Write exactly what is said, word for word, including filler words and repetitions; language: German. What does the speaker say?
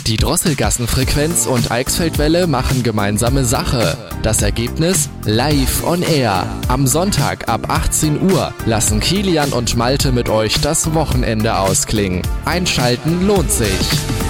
Die Drosselgassenfrequenz und Eichsfeldwelle machen gemeinsame Sache. Das Ergebnis? Live on Air. Am Sonntag ab achtzehn Uhr lassen Kilian und Malte mit euch das Wochenende ausklingen. Einschalten lohnt sich.